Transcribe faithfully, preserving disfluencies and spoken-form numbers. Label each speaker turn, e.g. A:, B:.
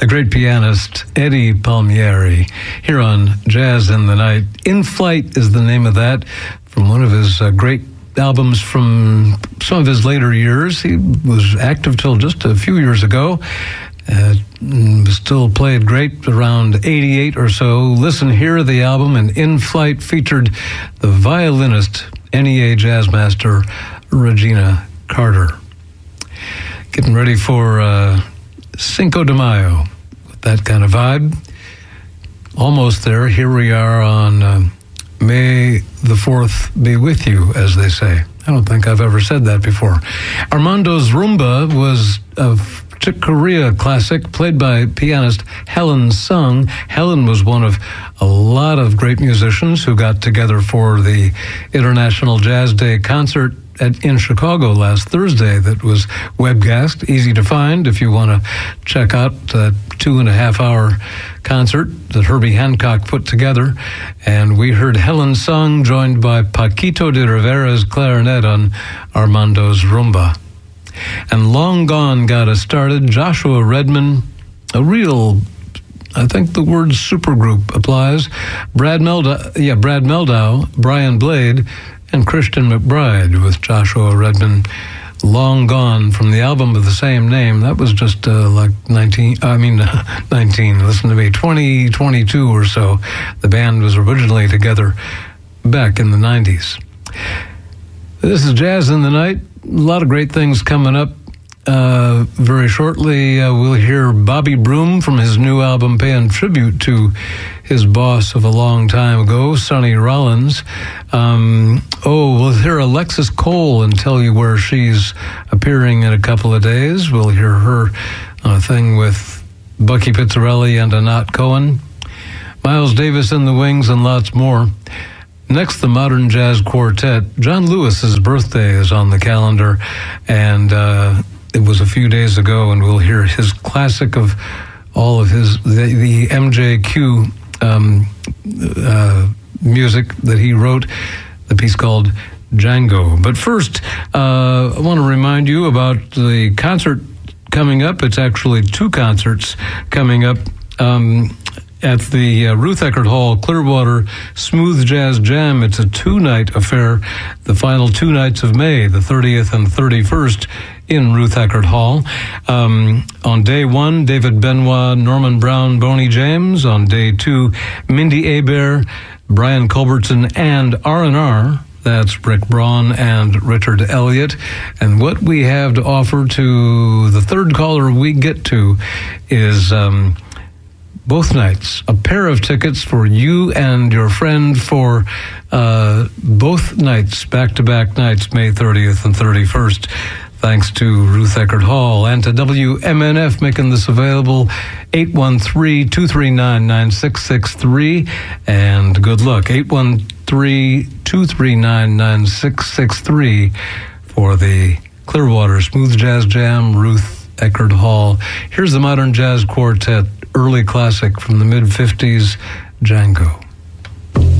A: the great pianist Eddie Palmieri, here on Jazz in the Night. In Flight is the name of that, from one of his uh, great albums from some of his later years. He was active till just a few years ago. Uh, still played great around eighty-eight or so. Listen here, the album, and In Flight featured the violinist, N E A jazz master Regina Carter. Getting ready for uh, Cinco de Mayo with that kind of vibe. Almost there. Here we are on uh, May the fourth be with you, as they say. I don't think I've ever said that before. Armando's Rumba was a Chick Corea classic played by pianist Helen Sung. Helen was one of a lot of great musicians who got together for the International Jazz Day concert at, in Chicago last Thursday that was webcast. Easy to find if you want to check out that two and a half hour concert that Herbie Hancock put together. And we heard Helen Sung joined by Paquito de Rivera's clarinet on Armando's Rumba. And Long Gone got us started. Joshua Redman, a real, I think the word supergroup applies. Brad Meldau, yeah, Brad Meldau, Brian Blade, and Christian McBride with Joshua Redman. Long Gone from the album of the same name. That was just uh, like nineteen, I mean, nineteen, listen to me, twenty twenty-two or so. The band was originally together back in the nineties. This is Jazz in the Night. A lot of great things coming up. Uh, very shortly, uh, we'll hear Bobby Broom from his new album, paying tribute to his boss of a long time ago, Sonny Rollins. Um, oh, we'll hear Alexis Cole and tell you where she's appearing in a couple of days. We'll hear her on a thing with Bucky Pizzarelli and Anat Cohen. Miles Davis in the Wings and lots more. Next, the Modern Jazz Quartet. John Lewis's birthday is on the calendar, and uh, it was a few days ago, and we'll hear his classic of all of his, the, the M J Q um, uh, music that he wrote, the piece called Django. But first, uh, I want to remind you about the concert coming up. It's actually two concerts coming up. Um, at the uh, Ruth Eckerd Hall Clearwater Smooth Jazz Jam. It's a two-night affair, the final two nights of May, the thirtieth and thirty-first, in Ruth Eckerd Hall. Um, on day one, David Benoit, Norman Brown, Boney James. On day two, Mindy Hebert, Brian Culbertson, and R and R. That's Rick Braun and Richard Elliott. And what we have to offer to the third caller we get to is... Um, both nights, a pair of tickets for you and your friend for uh, both nights, back-to-back nights, May thirtieth and thirty-first, thanks to Ruth Eckerd Hall and to W M N F making this available, eight one three, two three nine, nine six six three, and good luck, eight one three, two three nine, nine six six three for the Clearwater Smooth Jazz Jam, Ruth Eckerd Hall. Here's the Modern Jazz Quartet, early classic from the mid-fifties, Django.